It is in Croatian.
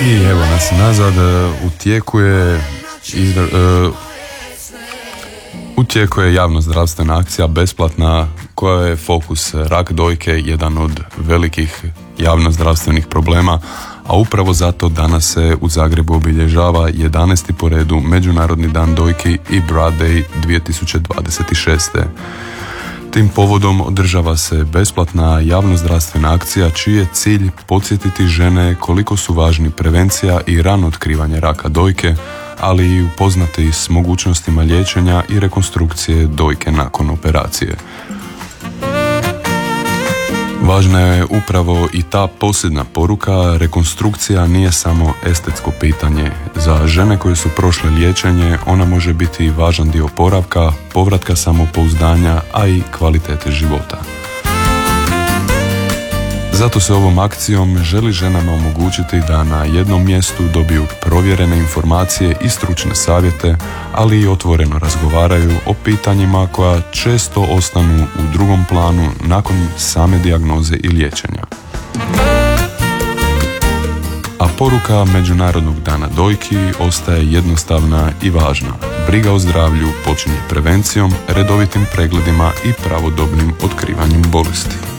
I evo nas nazad, u tijeku je javno-zdravstvena akcija besplatna koja je fokus rak dojke, jedan od velikih javno-zdravstvenih problema, a upravo zato danas se u Zagrebu obilježava 11. po redu Međunarodni dan dojki i Bra Day 2026. Tim povodom održava se besplatna javno-zdravstvena akcija čiji je cilj podsjetiti žene koliko su važni prevencija i rano otkrivanje raka dojke, ali i upoznati s mogućnostima liječenja i rekonstrukcije dojke nakon operacije. Važna je upravo i ta posljedna poruka, rekonstrukcija nije samo estetsko pitanje. Za žene koje su prošle liječenje, ona može biti važan dio oporavka, povratka samopouzdanja, a i kvalitete života. Zato se ovom akcijom želi ženama omogućiti da na jednom mjestu dobiju provjerene informacije i stručne savjete, ali i otvoreno razgovaraju o pitanjima koja često ostanu u drugom planu nakon same dijagnoze i liječenja. A poruka Međunarodnog dana dojki ostaje jednostavna i važna. Briga o zdravlju počinje prevencijom, redovitim pregledima i pravodobnim otkrivanjem bolesti.